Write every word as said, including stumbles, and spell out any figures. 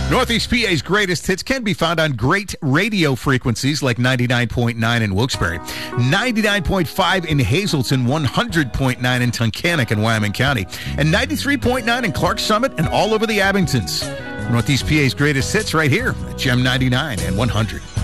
Northeast P A's greatest hits can be found on great radio frequencies like ninety-nine point nine in Wilkes-Barre, ninety-nine point five in Hazleton, one hundred point nine in Tunkhannock and Wyoming County, and ninety-three point nine in Clark Summit and all over the Abingtons. Northeast P A's greatest hits right here at Gem ninety-nine and one hundred.